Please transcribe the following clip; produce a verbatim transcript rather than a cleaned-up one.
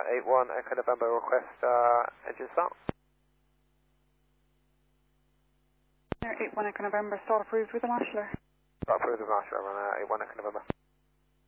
eight one Echo November, request uh, engine start. eight one Echo November, start approved with the marshaller. Start approved with the marshaller on uh, eight one Echo November.